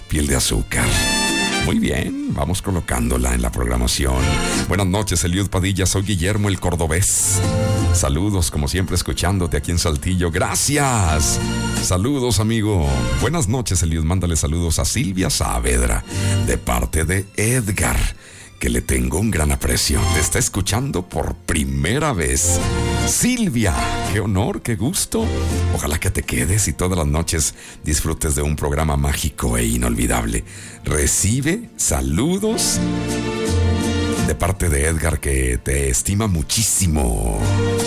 Piel de azúcar. Muy bien, vamos colocándola en la programación. Buenas noches, Eliud Padilla, soy Guillermo el Cordobés. Saludos, como siempre, escuchándote aquí en Saltillo. ¡Gracias! Saludos, amigo. Buenas noches, Eliud. Mándale saludos a Silvia Saavedra, de parte de Edgar, que le tengo un gran aprecio. Te está escuchando por primera vez. Silvia, qué honor, qué gusto. Ojalá que te quedes y todas las noches disfrutes de un programa mágico e inolvidable. Recibe saludos de parte de Edgar, que te estima muchísimo.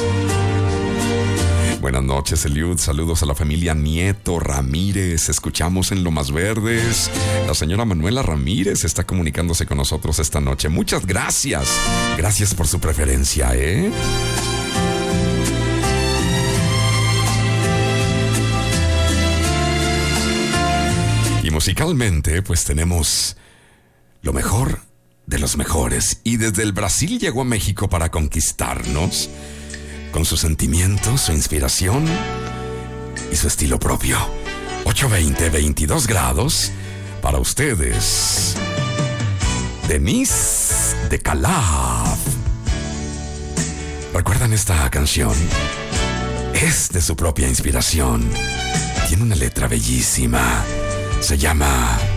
Buenas noches, Eliud. Saludos a la familia Nieto Ramírez. Escuchamos en Lomas Verdes. La señora Manuela Ramírez está comunicándose con nosotros esta noche. Muchas gracias. Gracias por su preferencia, ¿eh? Y musicalmente, pues tenemos lo mejor de los mejores. Y desde el Brasil llegó a México para conquistarnos, con sus sentimientos, su inspiración y su estilo propio. 8:20, 22 grados para ustedes. Denise de Calaf. ¿Recuerdan esta canción? Es de su propia inspiración. Tiene una letra bellísima. Se llama